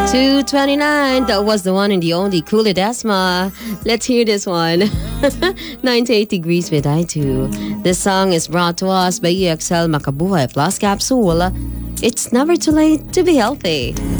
229. That was the one and the only Cooler Desma. Let's hear this one. 98 Degrees with I2. This song is brought to us by EXL Makabuhay Plus Capsule. It's never too late to be healthy.